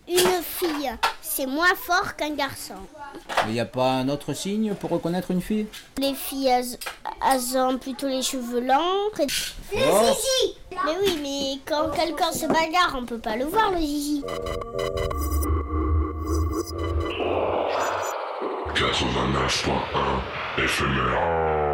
Une fille, c'est moins fort qu'un garçon. Mais il n'y a pas un autre signe pour reconnaître une fille? Les filles, elles ont plutôt les cheveux longs. Le zizi. Mais oui, mais quand quelqu'un se bagarre, on peut pas le voir, le zizi. 89.1 éphémère.